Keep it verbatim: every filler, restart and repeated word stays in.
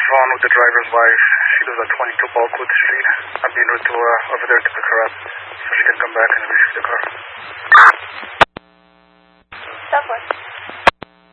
Vaughn with the driver's wife. She lives at twenty-two Balkwood Street. I'm being routed to uh, over there to pick her up so she can come back and retrieve the car.